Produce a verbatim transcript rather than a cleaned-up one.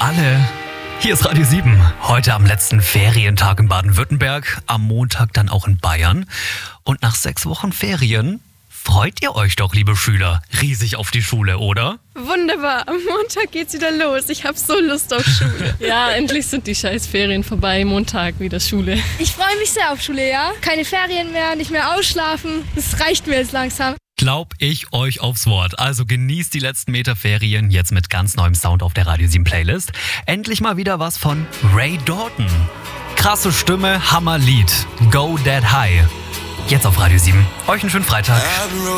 alle. Hier ist Radio sieben. Heute am letzten Ferientag in Baden-Württemberg, am Montag dann auch in Bayern. Und nach sechs Wochen Ferien freut ihr euch doch, liebe Schüler, riesig auf die Schule, oder? Wunderbar, am Montag geht's wieder los. Ich habe so Lust auf Schule. Ja, endlich sind die scheiß Ferien vorbei, Montag wieder Schule. Ich freue mich sehr auf Schule, ja. Keine Ferien mehr, nicht mehr ausschlafen. Das reicht mir jetzt langsam. Glaub ich euch aufs Wort. Also genießt die letzten Meter Ferien jetzt mit ganz neuem Sound auf der Radio sieben Playlist. Endlich mal wieder was von Ray Dalton. Krasse Stimme, Hammerlied. Go That High. Jetzt auf Radio sieben. Euch einen schönen Freitag.